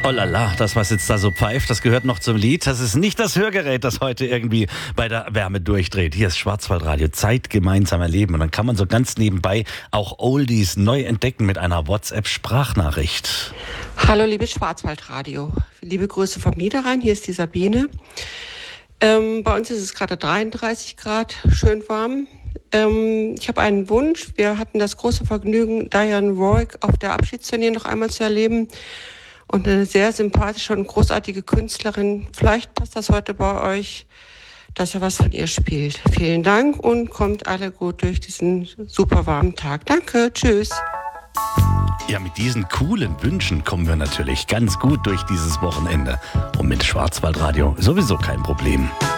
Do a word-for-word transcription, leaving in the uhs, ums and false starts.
Oh la la, das, was jetzt da so pfeift, das gehört noch zum Lied. Das ist nicht das Hörgerät, das heute irgendwie bei der Wärme durchdreht. Hier ist Schwarzwaldradio, Zeit gemeinsam erleben. Und dann kann man so ganz nebenbei auch Oldies neu entdecken mit einer WhatsApp-Sprachnachricht. Hallo, liebes Schwarzwaldradio. Liebe Grüße vom Niederrhein, hier ist die Sabine. Ähm, bei uns ist es gerade dreiunddreißig Grad, schön warm. Ähm, ich habe einen Wunsch. Wir hatten das große Vergnügen, Diane Warwick auf der Abschiedstournee noch einmal zu erleben. Und eine sehr sympathische und großartige Künstlerin. Vielleicht passt das heute bei euch, dass ihr was von ihr spielt. Vielen Dank und kommt alle gut durch diesen super warmen Tag. Danke, tschüss. Ja, mit diesen coolen Wünschen kommen wir natürlich ganz gut durch dieses Wochenende. Und mit Schwarzwaldradio sowieso kein Problem.